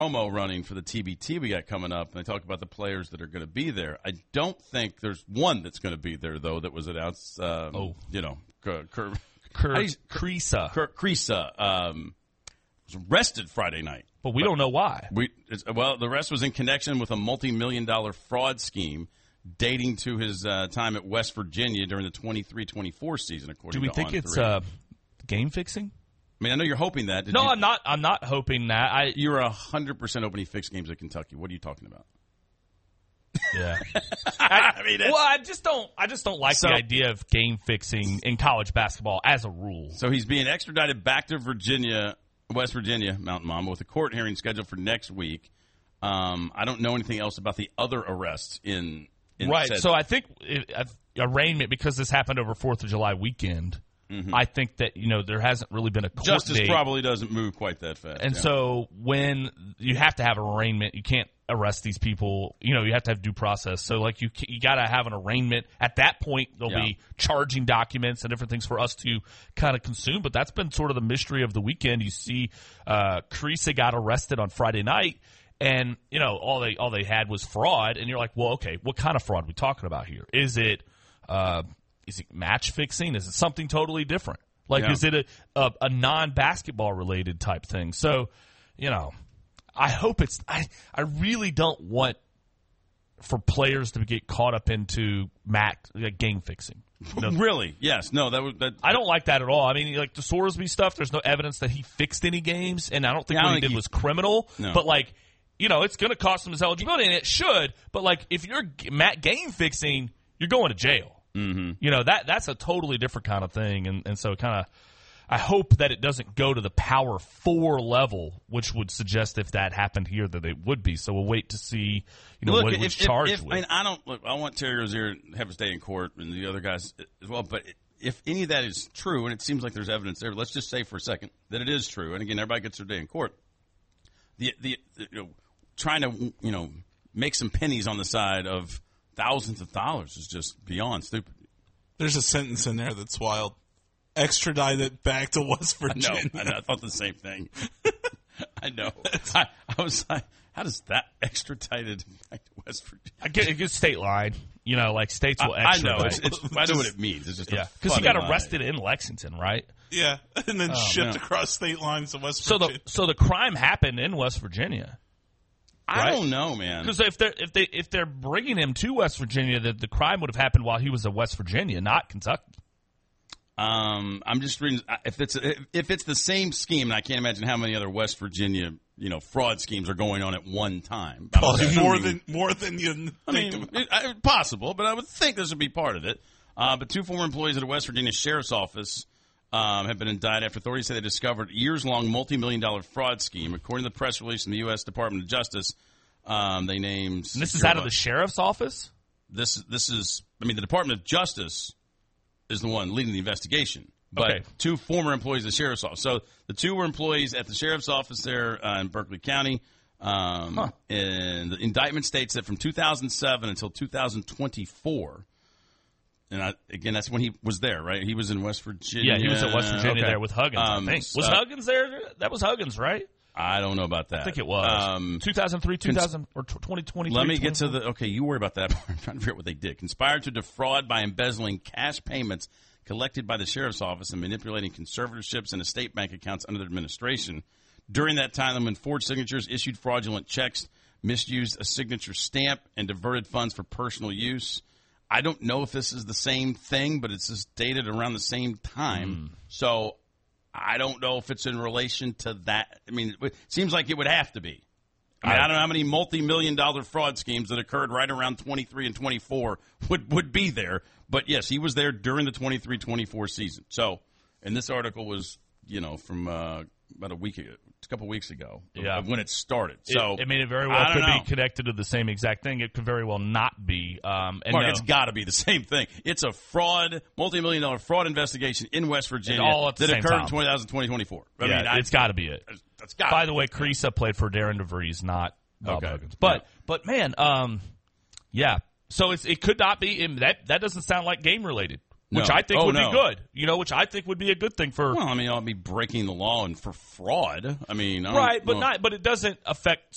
promo running for the TBT we got coming up, and they talk about the players that are going to be there. I don't think there's one that's going to be there, though, that was announced. Kriisa. Was arrested Friday night. But we don't know why. The arrest was in connection with a multi-million-dollar fraud scheme dating to his time at West Virginia during the 23-24 season, according to Do we think it's game fixing? I mean, I know you're hoping that. I'm not. I'm not hoping that. You're 100% hoping he fixed games at Kentucky. What are you talking about? Yeah. I just don't like the idea of game fixing in college basketball as a rule. So he's being extradited back to West Virginia, Mountain Mama, with a court hearing scheduled for next week. I don't know anything else about the other arrests in right. So I think arraignment, because this happened over 4th of July weekend. Mm-hmm. I think that there hasn't really been a court justice date. Probably doesn't move quite that fast. And so when you have to have an arraignment, you can't arrest these people. You have to have due process. So like you got to have an arraignment. At that point, there'll be charging documents and different things for us to kind of consume. But that's been sort of the mystery of the weekend. You see, Kriisa got arrested on Friday night, and all they had was fraud. And you're like, well, okay, what kind of fraud are we talking about here? Is it match fixing? Is it something totally different? Is it a non-basketball related type thing? So, I hope it's – I really don't want for players to get caught up into game fixing. Really? Yes. No, that I don't like that at all. I mean, like the Sorsby stuff, there's no evidence that he fixed any games, and I don't think what he did was criminal. No. But, it's going to cost him his eligibility, and it should. But, if you're game fixing, you're going to jail. Mm-hmm. That's a totally different kind of thing, and so kind of I hope that it doesn't go to the Power 4 level, which would suggest if that happened here that it would be. So we'll wait to see what he was charged with. I want Terry Rozier to have his day in court and the other guys as well, but if any of that is true, and it seems like there's evidence there, let's just say for a second that it is true, and again, everybody gets their day in court. The trying to make some pennies on the side of thousands of dollars is just beyond stupid. There's a sentence in there that's wild. Extradite it back to West Virginia. I know. I thought the same thing. I know. I was like, how does that extradited back to West Virginia? I get a good state line. States will extradite. I know what it means. It's just because he got arrested in Lexington, right? Yeah, and then shipped across state lines to West Virginia. So the crime happened in West Virginia. Right? I don't know, man. Because if they're bringing him to West Virginia, the crime would have happened while he was in West Virginia, not Kentucky. I'm just reading. If it's the same scheme, and I can't imagine how many other West Virginia fraud schemes are going on at one time. More than you think. Possible, but I would think this would be part of it. But 2 former employees at the West Virginia Sheriff's Office have been indicted after authorities say they discovered a years-long multi-million-dollar fraud scheme. According to the press release from the U.S. Department of Justice, they named... And this is out of the Sheriff's Office? This is... the Department of Justice is the one leading the investigation. But 2 former employees of the Sheriff's Office. So the 2 were employees at the Sheriff's Office there in Berkeley County. And the indictment states that from 2007 until 2024... And again, that's when he was there, right? He was in West Virginia. Yeah, he was at West Virginia there with Huggins, I think. Was Huggins there? That was Huggins, right? I don't know about that. I think it was. 2003, 2000, or 2023. Let me get to the... Okay, you worry about that. I'm trying to figure out what they did. Conspired to defraud by embezzling cash payments collected by the Sheriff's Office and manipulating conservatorships and estate bank accounts under their administration. During that time, they forged signatures, issued fraudulent checks, misused a signature stamp, and diverted funds for personal use. I don't know if this is the same thing, but it's just dated around the same time. So I don't know if it's in relation to that. It seems like it would have to be. I don't know how many multi-million-dollar fraud schemes that occurred right around 23 and 24 would be there. But, yes, he was there during the 23-24 season. So, and this article was, from about a couple weeks ago of when it started. So it very well could be connected to the same exact thing. It could very well not be. Mark, it's got to be the same thing. It's a multi-million-dollar fraud investigation in West Virginia that occurred in 2024. It's got to be it. By the way, Kriisa played for Darren DeVries, not Bob Huggins. But man, So it could not be. That doesn't sound like game related. Which I think would be good. Which I think would be a good thing for. Well, I'll be breaking the law and for fraud. But it doesn't affect